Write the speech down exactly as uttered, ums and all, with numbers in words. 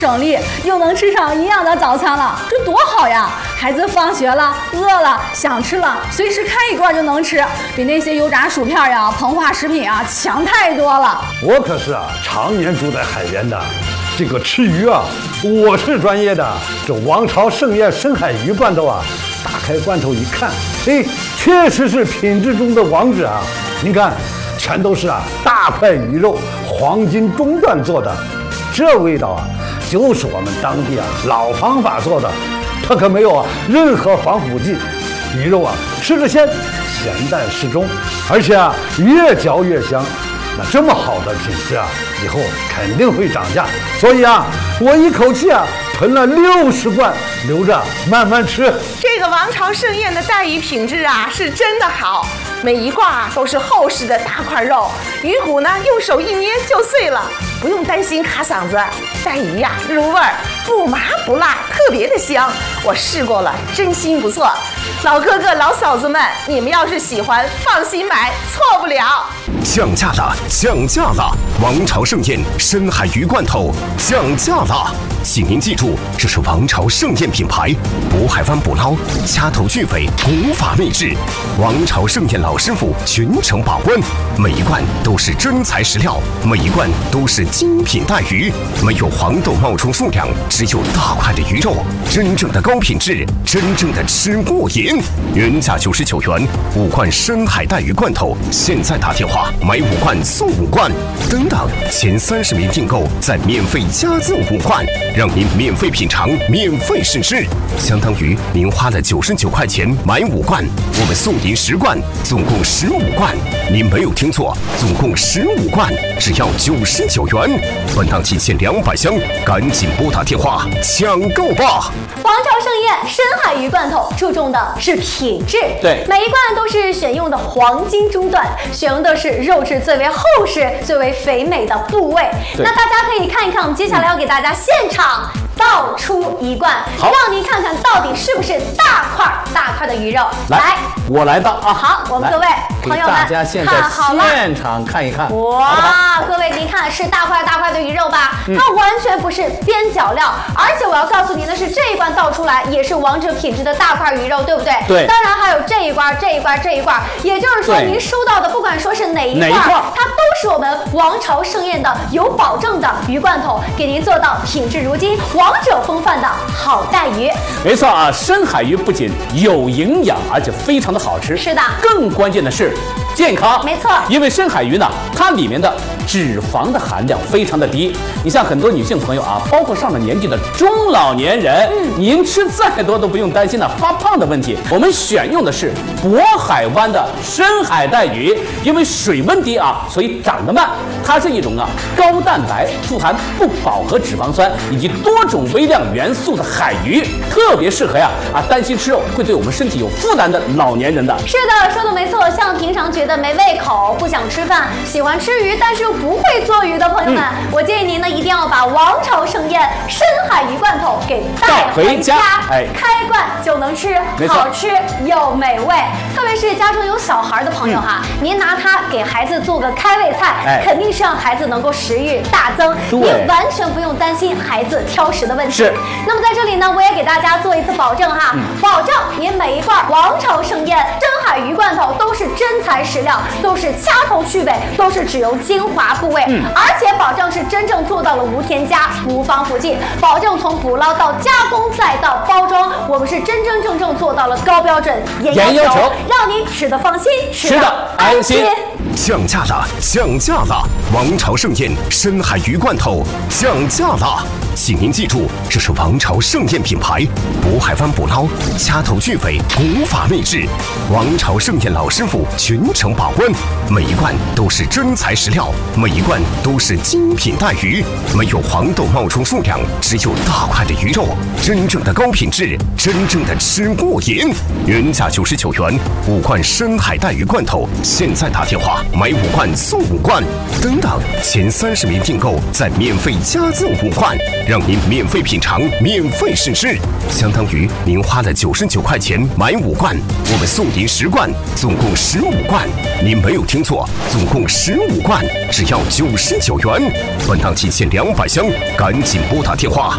省力，又能吃上营养的早餐了，这多好呀！孩子放学了，饿了，想吃了，随时开一罐就能吃，比那些油炸薯片呀、膨化食品啊强太多了。 我可是啊，常年住在海边的，这个吃鱼啊，我是专业的。这王朝盛宴深海鱼罐头啊，打开罐头一看，哎，确实是品质中的王者啊！您看，全都是啊大块鱼肉，黄金中段做的，这味道啊，就是我们当地啊老方法做的，它可没有啊任何防腐剂，鱼肉啊吃着鲜，咸淡适中，而且啊越嚼越香。那这么好的品质啊，以后肯定会涨价，所以啊，我一口气啊囤了六十罐，留着慢慢吃。 这个王朝盛宴的带鱼品质啊，是真的好，每一罐啊都是厚实的大块肉，鱼骨呢用手一捏就碎了，不用担心卡嗓子。带鱼呀、啊、入味儿，不麻不辣，特别的香。我试过了，真心不错。老哥哥老嫂子们，你们要是喜欢，放心买，错不了。 降价了，降价了！王朝盛宴深海鱼罐头降价了，请您记住，这是王朝盛宴品牌，渤海湾捕捞，掐头去尾，古法秘制。王朝盛宴老师傅全程把关，每一罐都是真材实料，每一罐都是精品带鱼，没有黄豆冒充数量，只有大块的鱼肉，真正的高品质，真正的吃过瘾。原价九十九元，五罐深海带鱼罐头，现在打电话买五罐送五罐，等等，前三十名订购再免费加赠五罐，让您免费品尝，免费试吃，相当于您花了九十九块钱买五罐，我们送您十罐，总共十五罐。您没有听错，总共十五罐，只要九十九元。本档期限两百箱，赶紧拨打电话抢购吧！ 王朝盛宴深海鱼罐头注重的是品质， 对， 每一罐都是选用的黄金中段，选用的是肉质最为厚实、最为肥美的部位。那大家可以看一看，我们接下来要给大家现场倒出一罐，让您看看到底是不是大块大块的鱼肉。 来，来我来倒啊！ 好，我们各位朋友们， 大家现在现场看一看。 哇，各位您看是大块大块的鱼肉吧？嗯、它完全不是边角料，而且我要告诉您的是，这一罐倒出来也是王者品质的大块鱼肉，对不对？ 对。 当然还有这一罐、这一罐、这一罐，也就是说您收到的，不管说是哪一罐，它都是我们王朝盛宴的有保证的鱼罐头，给您做到品质如金、王者风范的好带鱼。 没错啊，深海鱼不仅有营养，而且非常的好吃。 是的。 更关键的是健康。 没错。 因为深海鱼呢，它里面的脂肪的含量非常的低。你像很多女性朋友啊，包括上了年纪的中老年人，嗯，您吃再多都不用担心呢发胖的问题。我们选用的是渤海湾的深海带鱼，因为水温低啊，所以长得慢。它是一种啊高蛋白、富含不饱和脂肪酸以及多种微量元素的海鱼，特别适合呀啊担心吃肉会对我们身体有负担的老年人的。 是的，说的没错。像平常觉得没胃口、不想吃饭、喜欢吃鱼但是又不会做鱼的朋友们，嗯、我建议您呢一定要把王朝盛宴深海鱼罐头给带回家， 哎， 开罐就能吃，好吃又美味。特别是家中有小孩的朋友哈，嗯、您拿它给孩子做个开胃菜，哎、肯定是让孩子能够食欲大增，您完全不用担心孩子挑食的问题。 是。 那么在这里呢，我也给大家做一次保证哈，嗯、保证您每一罐王朝盛宴深海鱼罐头都是真材实料，都是掐头去尾，都是只有精华部位，嗯、而且保证是真正做到了无添加、无防腐剂，保证从捕捞到加工再到包装，我们是真真正正做到了高标准、严要求，让您吃得放心，吃得安心。 降价了，降价了！王朝盛宴深海鱼罐头降价了，请您记住，这是王朝盛宴品牌，渤海湾捕捞，掐头去尾，古法秘制。王朝盛宴老师傅全程把关，每一罐都是真材实料，每一罐都是精品带鱼，没有黄豆冒充数量，只有大块的鱼肉，真正的高品质，真正的吃过瘾。原价九十九元，五罐深海带鱼罐头，现在打电话买五罐送五罐，等等，前三十名订购再免费加赠五罐，让您免费品尝，免费试吃，相当于您花了九十九块钱买五罐，我们送您十罐，总共十五罐。您没有听错，总共十五罐，只要九十九元。本档期限两百箱，赶紧拨打电话